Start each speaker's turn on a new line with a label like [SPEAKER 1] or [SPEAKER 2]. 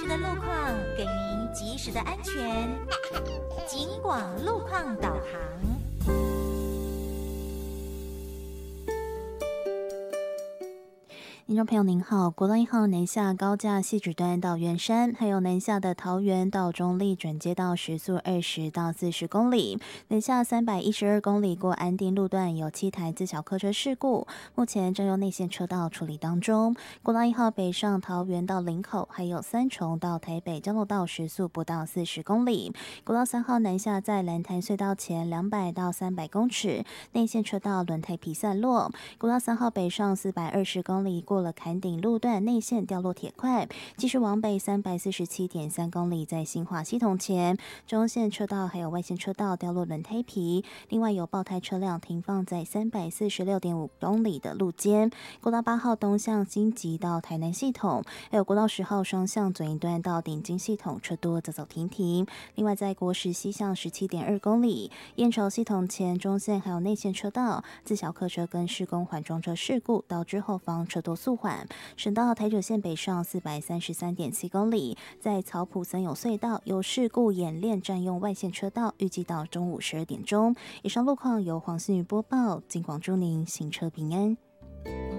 [SPEAKER 1] 时的路况，给您及时的安全。警广路况导航。
[SPEAKER 2] 听众朋友您好，国道1号南下高架汐止段到圆山，还有南下的桃园到中立转接到时速20到40公里，南下312公里过安定路段有7台自小客车事故，目前正用内线车道处理当中。国道1号北上桃园到林口，还有三重到台北交流道时速不到40公里。国道3号南下在蓝潭隧道前200到300公尺，内线车道轮胎皮散落。国道3号北上420公里过了坎顶路段内线掉落铁块，继续往北347.3公里，在新化系统前中线车道还有外线车道掉落轮胎皮，另外有爆胎车辆停放在346.5公里的路肩。国道8号东向新集到台南系统，还有国道10号双向左营段到顶金系统车多走走停停。另外在国十西向17.2公里，燕巢系统前中线还有内线车道自小客车跟施工缓冲车事故，导致后方车多速缓。省道台九线北上433.7公里，在草埔森友隧道有事故演练占用外线车道，预计到中午12点钟。以上路况由黄信宇播报，警广祝您行车平安。